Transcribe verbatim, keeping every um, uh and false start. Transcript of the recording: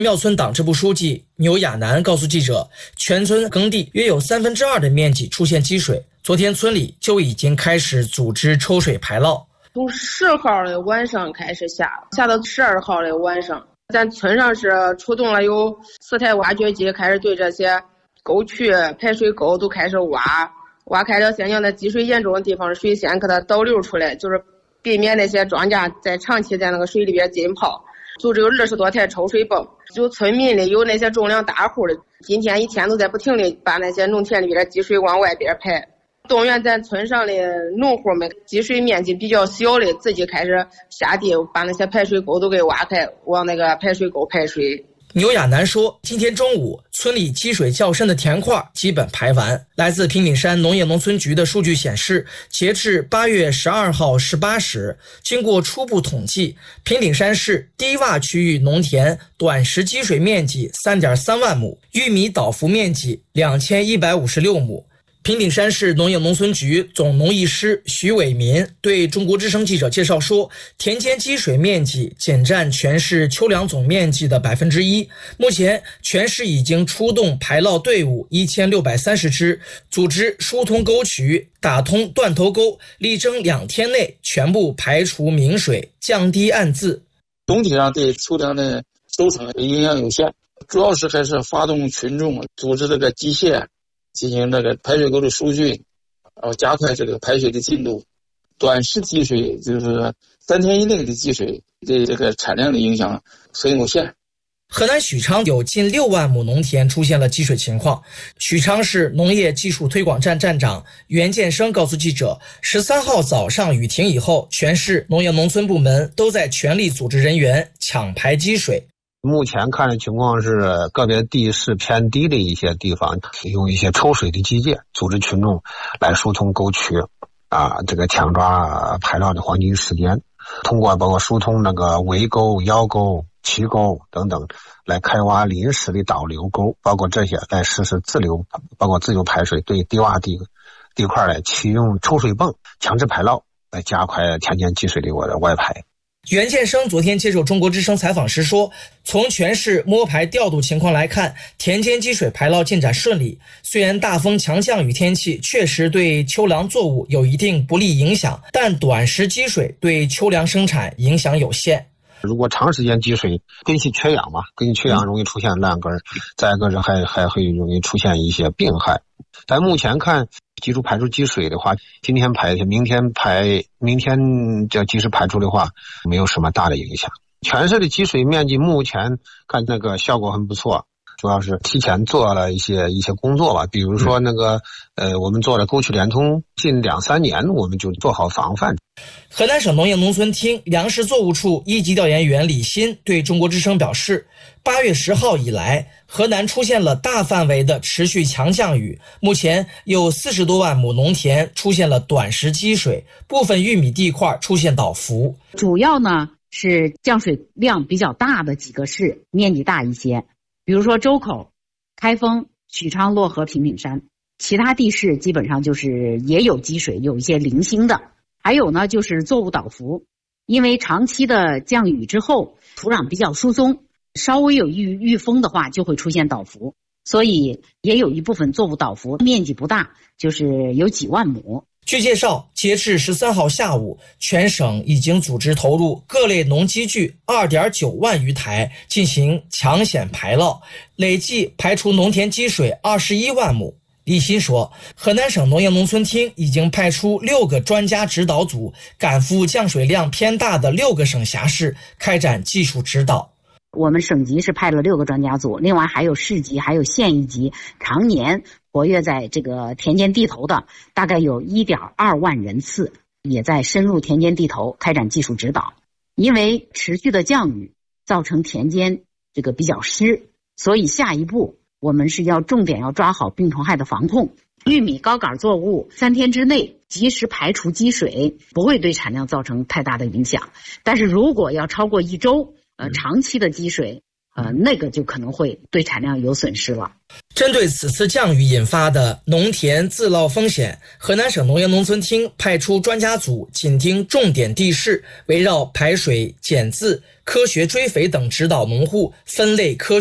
庙村党支部书记牛亚楠告诉记者，全村耕地约有三分之二的面积出现积水，昨天村里就已经开始组织抽水排涝。 从十号的晚上开始下，下到十二号的晚上，咱村上是出动了有四台挖掘机，开始对这些沟渠、排水沟都开始挖，挖开了现有的积水严重的地方，水先给它导流出来，就是避免那些庄稼在长期在那个水里边浸泡。组织有二十多台抽水泵，就村民里有那些重量大户的，今天一天都在不停地把那些农田里边的积水往外边排。动员咱村上的农户们，积水面积比较小的，自己开始下地把那些排水沟都给挖开，往那个排水沟排水。 牛亚楠说，今天中午村里积水较深的田块基本排完。来自平顶山农业农村局的数据显示，截至八月十二号十八时，经过初步统计，平顶山市低洼区域农田短时积水面积 三点三万亩，玉米倒伏面积两千一百五十六亩。平顶山市农业农村局总农艺师徐伟民对中国之声记者介绍说，田间积水面积仅占全市秋粮总面积的百分之一。目前，全市已经出动排涝队伍一千六百三十支，组织疏通沟渠，打通断头沟，力争两天内全部排除明水，降低暗渍。 总体上对秋粮的收成影响有限，主要是还是发动群众组织这个机械。进行这个排水沟的疏浚，然后加快这个排水的进度。短时积水就是三天以内的积水，对这个产量的影响很有限。 河南许昌有近六万亩农田出现了积水情况。许昌市农业技术推广站站长袁建生告诉记者，十三号早上雨停以后，全市农业农村部门都在全力组织人员抢排积水。 目前看的情况是，个别地势偏低的一些地方，用一些抽水的机械组织群众来疏通沟渠，啊，这个抢抓排涝的黄金时间。通过包括疏通那个围沟、腰沟、旗沟等等，来开挖临时的导流沟，包括这些来实施自流，包括自由排水，对低洼地地块来启用抽水泵强制排涝，来加快田间积水的我的外排。 袁建生昨天接受中国之声采访时说，从全市摸排调度情况来看，田间积水排涝进展顺利。虽然大风强降雨天气确实对秋粮作物有一定不利影响，但短时积水对秋粮生产影响有限。 如果长时间积水，根系缺氧嘛，根系缺氧容易出现烂根，再一个是还还会容易出现一些病害。但目前看，及时排出积水的话，今天排明天排明天要及时排出的话，没有什么大的影响。全市的积水面积目前看那个效果很不错，主要是提前做了一些一些工作吧，比如说那个呃，我们做了沟渠联通，近两三年我们就做好防范。 河南省农业农村厅粮食作物处一级调研员李鑫对中国之声表示，八月十号以来，河南出现了大范围的持续强降雨，目前有四十多万亩农田出现了短时积水，部分玉米地块出现倒伏。 主要呢是降水量比较大的几个市，面积大一些，比如说周口、开封、许昌、漯河、平顶山，其他地市基本上就是也有积水，有一些零星的。还有呢，就是作物倒伏，因为长期的降雨之后，土壤比较疏松，稍微有遇遇风的话，就会出现倒伏，所以也有一部分作物倒伏，面积不大，就是有几万亩。 据介绍，截至十三号下午，全省已经组织投入各类农机具 二点九万余台进行抢险排涝，累计排除农田积水二十一万亩。李鑫说，河南省农业农村厅已经派出六个专家指导组，赶赴降水量偏大的六个省辖市开展技术指导。 我们省级是派了六个专家组，另外还有市级还有县一级常年活跃在这个田间地头的，大概有 一点二万人次，也在深入田间地头开展技术指导。因为持续的降雨造成田间这个比较湿，所以下一步我们是要重点要抓好病虫害的防控。玉米高杆作物三天之内及时排除积水，不会对产量造成太大的影响。但是如果要超过一周，呃，长期的积水， 呃，那个就可能会对产量有损失了。 针对此次降雨引发的农田自涝风险，河南省农业农村厅派出专家组紧盯重点地势，围绕排水、减渍、科学追肥等指导农户分类科